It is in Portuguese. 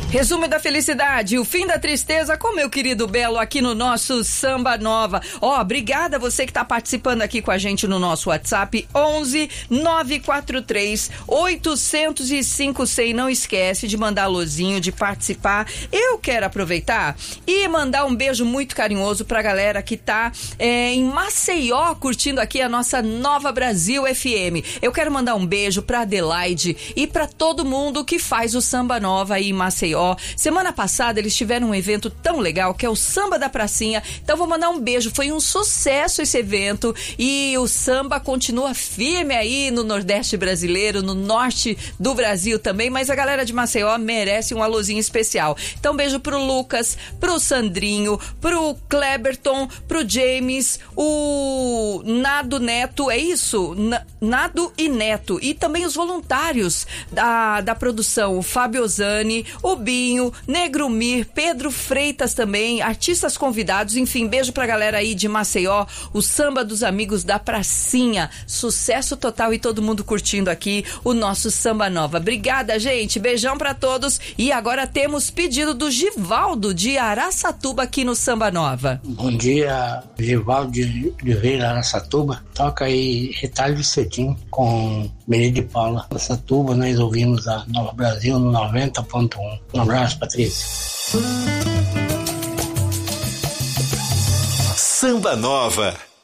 Resumo da felicidade, o fim da tristeza com meu querido Belo aqui no nosso Samba Nova. Obrigada você que está participando aqui com a gente no nosso WhatsApp 11 943 805 100. Não esquece de mandar alôzinho, de participar. Eu quero aproveitar e mandar um beijo muito carinhoso pra galera que tá em Maceió curtindo aqui a nossa Nova Brasil FM. Eu quero mandar um beijo pra Adelaide e pra todo mundo que faz o Samba Nova aí em Maceió. Semana passada eles tiveram um evento tão legal que é o Samba da Pracinha, então vou mandar um beijo, foi um sucesso esse evento e o samba continua firme aí no Nordeste brasileiro, no Norte do Brasil também, mas a galera de Maceió merece um alôzinho especial. Então beijo pro Lucas, pro Sandrinho, pro Kleberton, pro James, o Nado Neto, é isso? Nado e Neto, e também os voluntários da produção, o Fábio Ozani, o Binho, Negromir, Pedro Freitas também, artistas convidados, enfim, beijo pra galera aí de Maceió, o Samba dos Amigos da Pracinha, sucesso total e todo mundo curtindo aqui o nosso Samba Nova. Obrigada, gente, beijão pra todos e agora temos pedido do Givaldo de Araçatuba aqui no Samba Nova. Bom dia, Givaldo de Vila Araçatuba, toca aí Retalho de Cetim com Menino de Paula. Araçatuba, nós ouvimos a Nova Brasil no 90.1. Um abraço, Patrícia. Samba Nova.